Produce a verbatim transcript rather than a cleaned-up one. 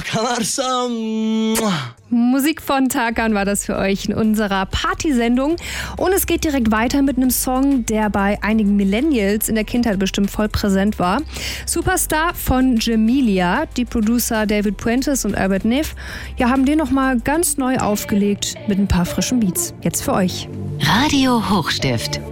Kanarsam. Musik von Tarkan war das für euch in unserer Partysendung. Und es geht direkt weiter mit einem Song, der bei einigen Millennials in der Kindheit bestimmt voll präsent war. Superstar von Jamelia. Die Producer David Puentes und Albert Neff ja, haben den nochmal ganz neu aufgelegt mit ein paar frischen Beats. Jetzt für euch. Radio Hochstift.